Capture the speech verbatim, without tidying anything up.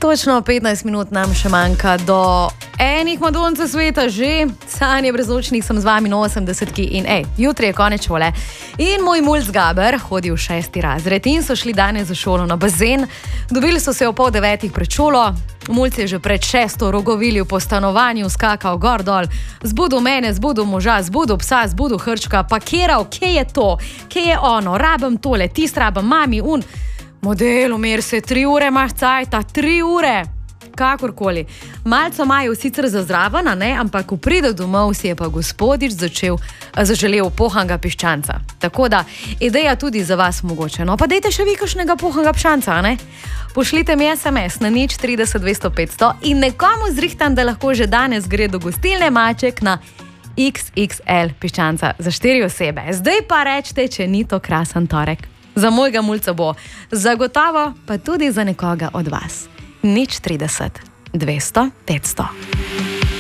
Točno petnajst minut nam še manjka do enih Madonca sveta že. Sanje brezločnih sem z vami na osemdesetki in ej, jutri je konec šole. In moj mulc Gaber hodi v šesti razred in so šli danes za šolo na bazen. Dobili so se o pol devetih pred šolo. Mulc je že pred šesto rogovilil po stanovanju, skakal gor dol. Zbudil mene, zbudil moža, zbudil psa, zbudil hrčka, pakiral, kje je to, kje je ono, rabim tole, tist rabim, mami, un. Model, umir se, tri ure imaš cajta, tri ure. Kakorkoli. Malco imajo sicer za zraven, ne, ampak ko pride domov, si je pa gospodič začel, zaželel pohanga piščanca. Tako da, ideja tudi za vas mogoče. No, pa dejte še vi kakšnega pohanga piščanca, ne? Pošljite mi es em es na nič trideset dvesto petsto in nekomu zrihtam, da lahko že danes gre do gostilne Maček na iks iks el piščanca za štiri osebe. Zdaj pa rečte, če ni to krasen torek. Za mojega mulca bo. Zagotovo pa tudi za nekoga od vas. nič trideset dvesto petsto.